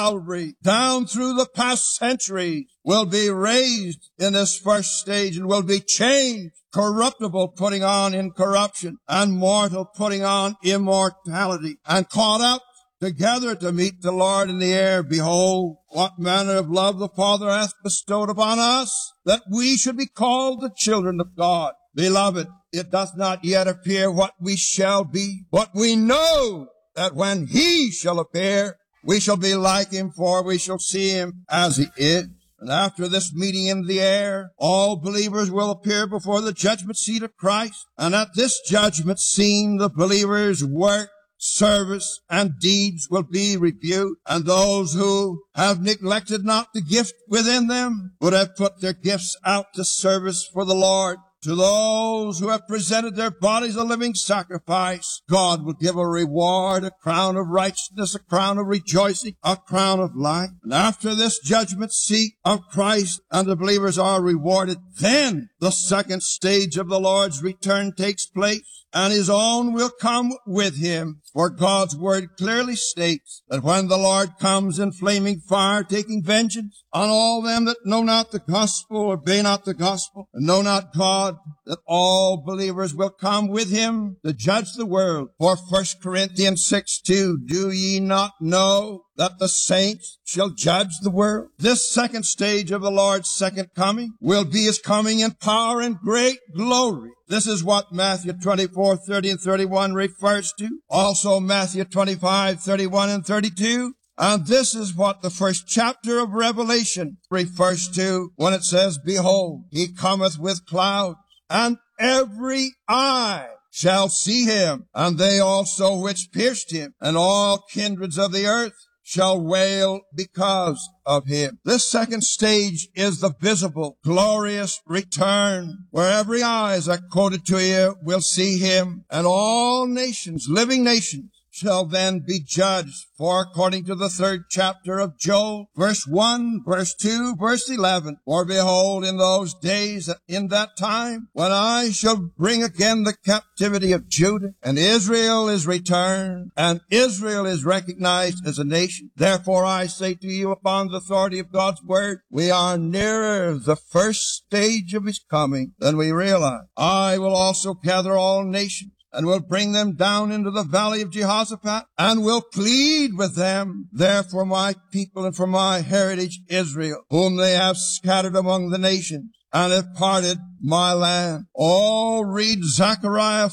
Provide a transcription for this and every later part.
Calvary, down through the past centuries, will be raised in this first stage and will be changed. Corruptible putting on incorruption, and mortal putting on immortality, and caught up together to meet the Lord in the air. Behold, what manner of love the Father hath bestowed upon us, that we should be called the children of God. Beloved, it doth not yet appear what we shall be, but we know that when he shall appear, we shall be like him, for we shall see him as he is. And after this meeting in the air, all believers will appear before the judgment seat of Christ. And at this judgment scene, the believers' work, service, and deeds will be reviewed. And those who have neglected not the gift within them would have put their gifts out to service for the Lord. To those who have presented their bodies a living sacrifice, God will give a reward, a crown of righteousness, a crown of rejoicing, a crown of life. And after this judgment seat of Christ and the believers are rewarded, then the second stage of the Lord's return takes place, and his own will come with him. For God's word clearly states that when the Lord comes in flaming fire, taking vengeance on all them that know not the gospel, obey not the gospel, and know not God, that all believers will come with him to judge the world. For 1 Corinthians 6:2, do ye not know that the saints shall judge the world? This second stage of the Lord's second coming will be his coming in power and great glory. This is what Matthew 24:30 and 31 refers to. Also Matthew 25:31 and 32. And this is what the first chapter of Revelation refers to when it says, behold, he cometh with clouds, and every eye shall see him, and they also which pierced him, and all kindreds of the earth shall wail because of him. This second stage is the visible, glorious return, where every eye, as I quoted to you, will see him, and all nations, living nations, shall then be judged. For according to the 3rd chapter of Joel, verse 1, verse 2, verse 11, for behold, in those days, in that time, when I shall bring again the captivity of Judah, and Israel is returned, and Israel is recognized as a nation. Therefore I say to you, upon the authority of God's word, we are nearer the first stage of his coming than we realize. I will also gather all nations, and will bring them down into the valley of Jehoshaphat, and will plead with them there for my people and for my heritage Israel, whom they have scattered among the nations, and have parted my land. Oh, read Zechariah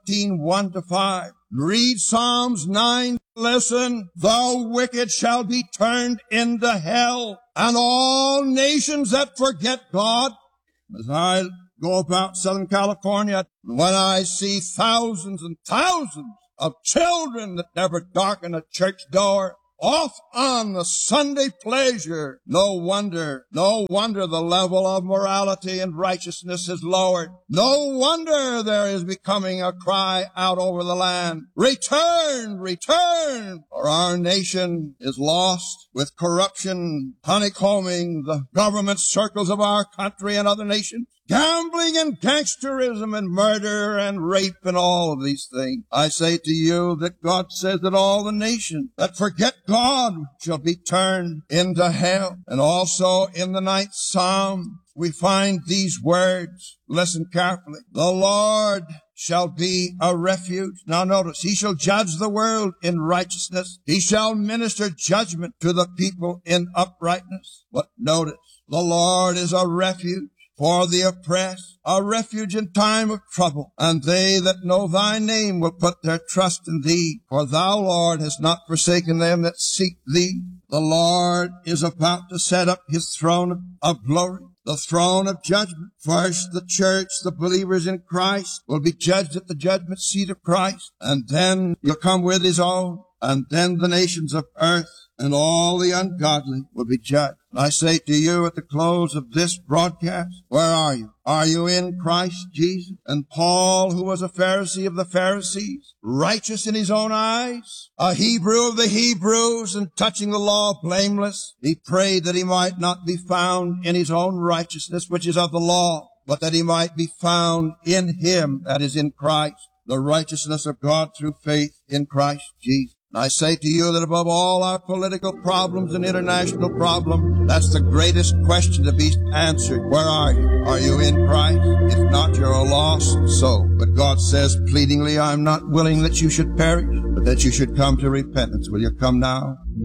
14:1-5. Read Psalms 9. Listen, the wicked shall be turned into hell, and all nations that forget God. As I go about Southern California, when I see thousands and thousands of children that never darken a church door, off on the Sunday pleasure, no wonder the level of morality and righteousness is lowered. No wonder there is becoming a cry out over the land, return, return, for our nation is lost with corruption honeycombing the government circles of our country and other nations. Gambling and gangsterism and murder and rape and all of these things. I say to you that God says that all the nations that forget God shall be turned into hell. And also in the 9th Psalm, we find these words. Listen carefully. The Lord shall be a refuge. Now notice, he shall judge the world in righteousness. He shall minister judgment to the people in uprightness. But notice, the Lord is a refuge for the oppressed, a refuge in time of trouble. And they that know thy name will put their trust in thee. For thou, Lord, hast not forsaken them that seek thee. The Lord is about to set up his throne of glory, the throne of judgment. First, the church, the believers in Christ, will be judged at the judgment seat of Christ. And then he'll come with his own. And then the nations of earth and all the ungodly will be judged. And I say to you at the close of this broadcast, where are you? Are you in Christ Jesus? And Paul, who was a Pharisee of the Pharisees, righteous in his own eyes, a Hebrew of the Hebrews, and touching the law blameless, he prayed that he might not be found in his own righteousness, which is of the law, but that he might be found in him, that is in Christ, the righteousness of God through faith in Christ Jesus. And I say to you that above all our political problems and international problems, that's the greatest question to be answered. Where are you? Are you in Christ? If not, you're a lost soul. But God says pleadingly, I'm not willing that you should perish, but that you should come to repentance. Will you come now?